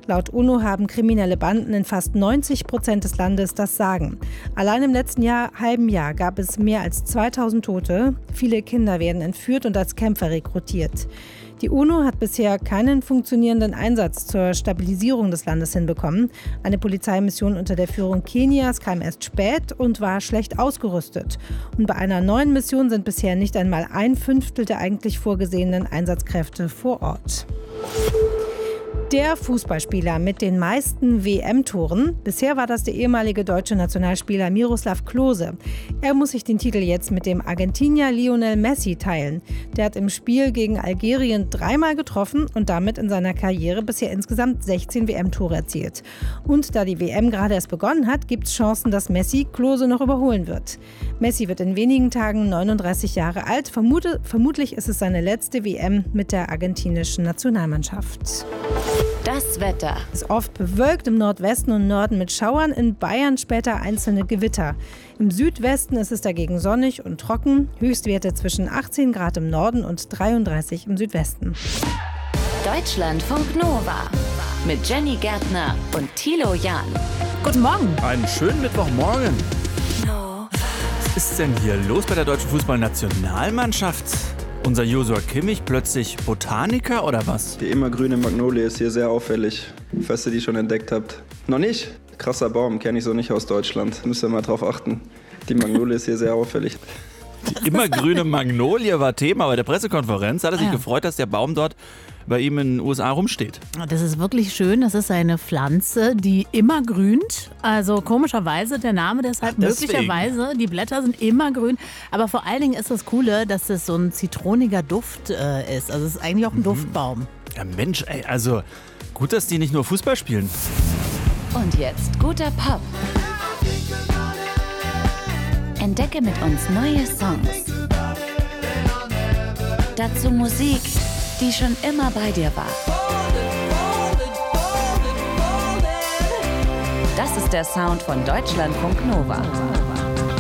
Laut UNO haben kriminelle Banden in fast 90% des Landes das Sagen. Allein im letzten halben Jahr gab es mehr als 2000 Tote. Viele Kinder werden entführt und als Kämpfer rekrutiert. Die UNO hat bisher keinen funktionierenden Einsatz zur Stabilisierung des Landes hinbekommen. Eine Polizeimission unter der Führung Kenias kam erst spät und war schlecht ausgerüstet. Und bei einer neuen Mission sind bisher nicht einmal 1/5 der eigentlich vorgesehenen Einsatzkräfte vor Ort. Der Fußballspieler mit den meisten WM-Toren. Bisher war das der ehemalige deutsche Nationalspieler Miroslav Klose. Er muss sich den Titel jetzt mit dem Argentinier Lionel Messi teilen. Der hat im Spiel gegen Algerien 3-mal getroffen und damit in seiner Karriere bisher insgesamt 16 WM-Tore erzielt. Und da die WM gerade erst begonnen hat, gibt es Chancen, dass Messi Klose noch überholen wird. Messi wird in wenigen Tagen 39 Jahre alt. Vermutlich ist es seine letzte WM mit der argentinischen Nationalmannschaft. Das Wetter. Es ist oft bewölkt im Nordwesten und Norden mit Schauern, in Bayern später einzelne Gewitter. Im Südwesten ist es dagegen sonnig und trocken, Höchstwerte zwischen 18 Grad im Norden und 33 im Südwesten. Deutschlandfunk Nova mit Jenny Gärtner und Thilo Jahn. Guten Morgen. Einen schönen Mittwochmorgen. Was ist denn hier los bei der deutschen Fußballnationalmannschaft? Unser Joshua Kimmich plötzlich Botaniker oder was? Die immergrüne Magnolie ist hier sehr auffällig, falls ihr die schon entdeckt habt. Noch nicht? Krasser Baum, kenne ich so nicht aus Deutschland. Müsst ihr mal drauf achten. Die Magnolie ist hier sehr auffällig. Die immergrüne Magnolie war Thema bei der Pressekonferenz. Hat er sich gefreut, dass der Baum dort bei ihm in den USA rumsteht. Das ist wirklich schön. Das ist eine Pflanze, die immer grünt. Also komischerweise der Name deshalb möglicherweise. Die Blätter sind immer grün. Aber vor allen Dingen ist das Coole, dass es so ein zitroniger Duft ist. Also es ist eigentlich auch ein Duftbaum. Ja Mensch, ey, also gut, dass die nicht nur Fußball spielen. Und jetzt guter Pop. Entdecke mit uns neue Songs. Dazu Musik, die schon immer bei dir war. Das ist der Sound von Deutschlandfunk Nova.